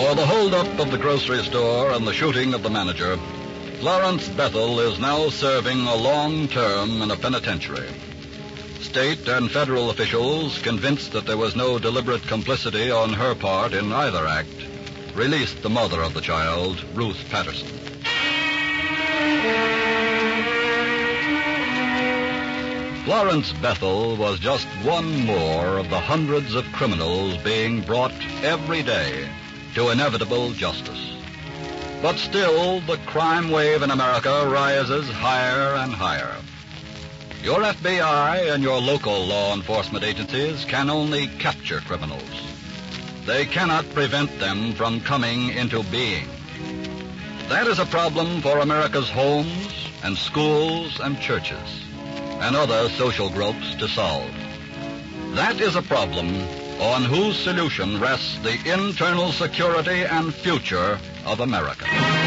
For the holdup of the grocery store and the shooting of the manager, Florence Bethel is now serving a long term in a penitentiary. State and federal officials, convinced that there was no deliberate complicity on her part in either act, released the mother of the child, Ruth Patterson. Florence Bethel was just one more of the hundreds of criminals being brought every day to inevitable justice. But still, the crime wave in America rises higher and higher. Your FBI and your local law enforcement agencies can only capture criminals. They cannot prevent them from coming into being. That is a problem for America's homes and schools and churches and other social groups to solve. That is a problem on whose solution rests the internal security and future of America.